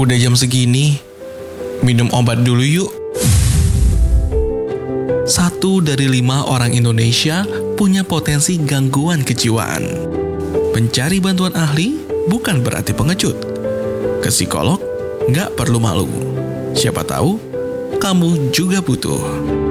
Udah jam segini, minum obat dulu yuk. 1 dari 5 orang Indonesia punya potensi gangguan kejiwaan. Mencari bantuan ahli bukan berarti pengecut. Ke psikolog nggak perlu malu. Siapa tahu kamu juga butuh.